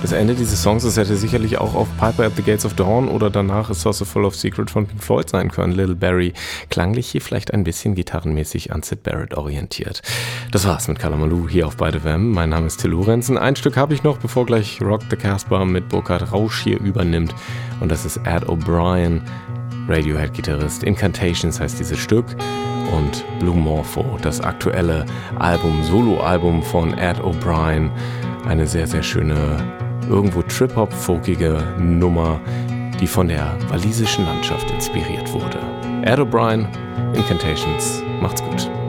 Das Ende dieses Songs, das hätte sicherlich auch auf Piper at the Gates of Dawn oder danach A Saucer Full of Secret von Pink Floyd sein können. Little Barry, klanglich hier vielleicht ein bisschen gitarrenmäßig an Syd Barrett orientiert. Das war's mit Kalamaloo hier auf Byte FM. Mein Name ist Till Lorenzen. Ein Stück habe ich noch, bevor gleich Rock the Casbah mit Burkhard Rausch hier übernimmt. Und das ist Ed O'Brien, Radiohead-Gitarrist. Incantations heißt dieses Stück. Und Blue Morpho, das aktuelle Album, Soloalbum von Ed O'Brien. Eine sehr, sehr schöne, irgendwo Trip-Hop-folkige Nummer, die von der walisischen Landschaft inspiriert wurde. Ed O'Brien, Incantations. Macht's gut.